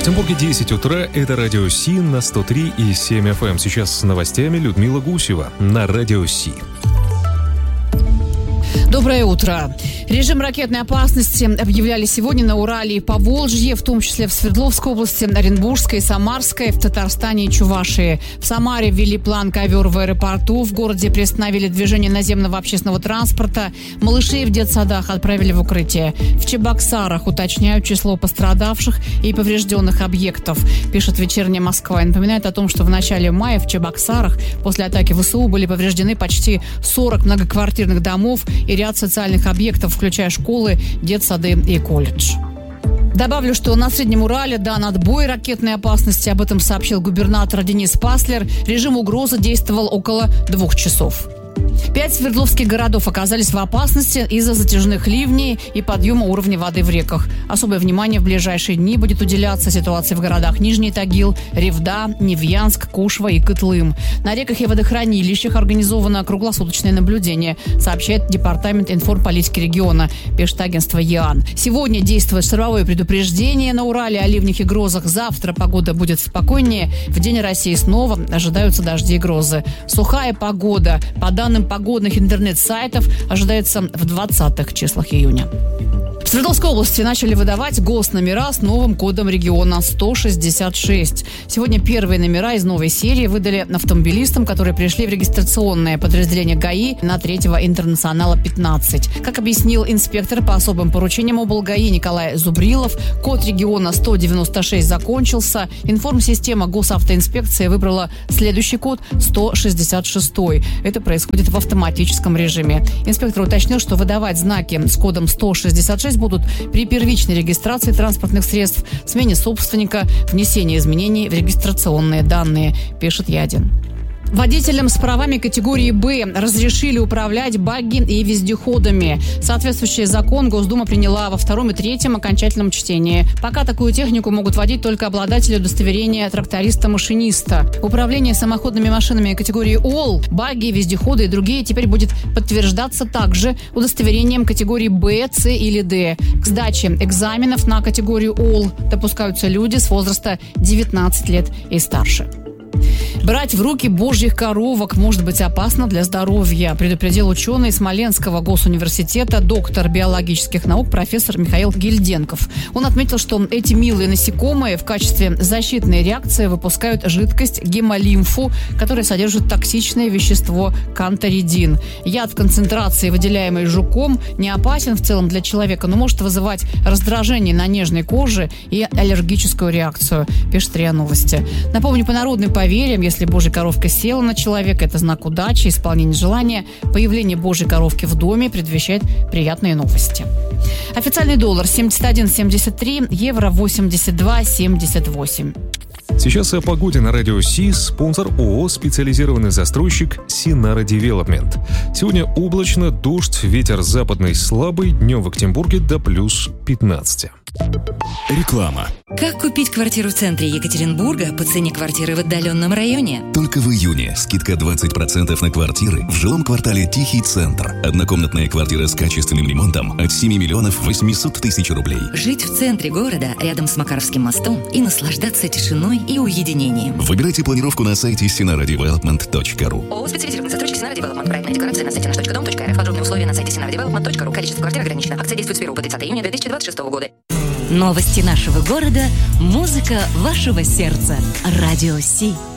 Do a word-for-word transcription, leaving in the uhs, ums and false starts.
Екатеринбурге десять утра. Это Радио Си на сто три и семь эф эм. Сейчас с новостями Людмила Гусева на Радио Си. Доброе утро. Режим ракетной опасности объявляли сегодня на Урале и Поволжье, в том числе в Свердловской области, Оренбургской, Самарской, в Татарстане и Чувашии. В Самаре ввели план ковер в аэропорту, в городе приостановили движение наземного общественного транспорта, малышей в детсадах отправили в укрытие. В Чебоксарах уточняют число пострадавших и поврежденных объектов, пишет «Вечерняя Москва». И напоминает о том, что в начале мая в Чебоксарах после атаки ВСУ были повреждены почти сорок многоквартирных домов и ряд социальных объектов, включая школы, детсады и колледж. Добавлю, что на Среднем Урале дан отбой ракетной опасности. Об этом сообщил губернатор Денис Паслер. Режим угрозы действовал около двух часов. Пять свердловских городов оказались в опасности из-за затяжных ливней и подъема уровня воды в реках. Особое внимание в ближайшие дни будет уделяться ситуации в городах Нижний Тагил, Ревда, Невьянск, Кушва и Кытлым. На реках и водохранилищах организовано круглосуточное наблюдение, сообщает Департамент информполитики региона, пишет агентство ЕАН. Сегодня действует штормовое предупреждение на Урале о ливнях и грозах. Завтра погода будет спокойнее. В День России снова ожидаются дожди и грозы. Сухая погода, по данным погодных интернет-сайтов, ожидается в двадцатых числах июня. В Свердловской области начали выдавать госномера с новым кодом региона сто шестьдесят шесть. Сегодня первые номера из новой серии выдали автомобилистам, которые пришли в регистрационное подразделение ГАИ на третьего интернационала пятнадцать. Как объяснил инспектор по особым поручениям облгаи Николай Зубрилов, код региона сто девяносто шесть закончился. Информсистема госавтоинспекции выбрала следующий код сто шестьдесят шесть. Это происходит в автоматическом режиме. Инспектор уточнил, что выдавать знаки с кодом сто шестьдесят шесть будут при первичной регистрации транспортных средств, смене собственника, внесении изменений в регистрационные данные, пишет Ядин. Водителям с правами категории «Б» разрешили управлять багги и вездеходами. Соответствующий закон Госдума приняла во втором и третьем окончательном чтении. Пока такую технику могут водить только обладатели удостоверения тракториста-машиниста. Управление самоходными машинами категории «Ол», багги, вездеходы и другие теперь будет подтверждаться также удостоверением категории «Б», «С» или «Д». К сдаче экзаменов на категорию «Ол» допускаются люди с возраста девятнадцать лет и старше. Брать в руки божьих коровок может быть опасно для здоровья, предупредил ученый Смоленского госуниверситета, доктор биологических наук, профессор Михаил Гильденков. Он отметил, что эти милые насекомые в качестве защитной реакции выпускают жидкость гемолимфу, которая содержит токсичное вещество канторидин. Яд в концентрации, выделяемый жуком, не опасен в целом для человека, но может вызывать раздражение на нежной коже и аллергическую реакцию, пишет РИА Новости. Напомню, по народным поверьям, если божья коровка села на человека, это знак удачи, исполнения желания. Появление божьей коровки в доме предвещает приятные новости. Официальный доллар семьдесят один семьдесят три, евро восемьдесят два семьдесят восемь. Сейчас о погоде на Радио Си. Спонсор ООО «Специализированный застройщик Синара Девелопмент». Сегодня облачно, дождь, ветер западный слабый, днем в Екатеринбурге до плюс пятнадцати. Реклама. Как купить квартиру в центре Екатеринбурга по цене квартиры в отдаленном районе? Только в июне скидка двадцать процентов на квартиры в жилом квартале «Тихий центр». Однокомнатная квартира с качественным ремонтом от семь миллионов восемьсот тысяч рублей. Жить в центре города, рядом с Макаровским мостом, и наслаждаться тишиной и уединением. Выбирайте планировку на сайте синара девелопмент точка ру. ООО «Специализированный застройщик Синара Девелопмент». Проектная декорация на сайте наш точка дом точка эр эф. Подробные условия на сайте синара девелопмент точка ру. Количество квартир ограничено. Акция действует с первого по тридцатое июня две тысячи двадцать шестого года. Новости нашего города, музыка вашего сердца. Радио Си.